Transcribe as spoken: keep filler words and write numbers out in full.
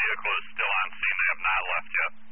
vehicle is still on scene. They have not left yet.